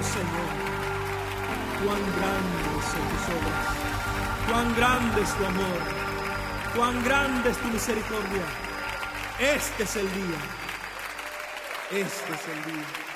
Oh Señor, cuán grandes son tus obras, cuán grande es tu amor, cuán grande es tu misericordia. Este es el día, este es el día.